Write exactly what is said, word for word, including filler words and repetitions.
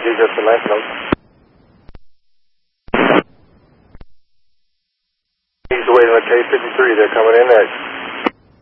G, just the last note. He's waiting on K fifty-three. They're coming in next.